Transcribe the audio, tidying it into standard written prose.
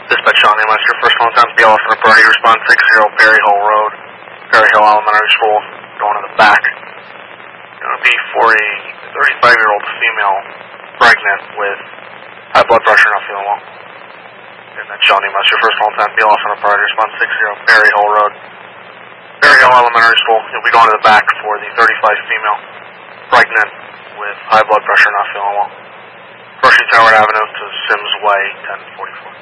Dispatch Shawnee, that's your first one time BLS on a priority response 60 Perry Hill Road, Perry Hill Elementary School, going to the back. Going to be for a 35-year-old female, pregnant with high blood pressure, not feeling well. And that's Shawnee, that's your first one time BLS on a priority response 60 Perry Hill Road, Perry Hill Elementary School. You'll be going to the back for the 35 female, pregnant with high blood pressure, not feeling well. Approaching Tower Avenue to Sims Way, 1044.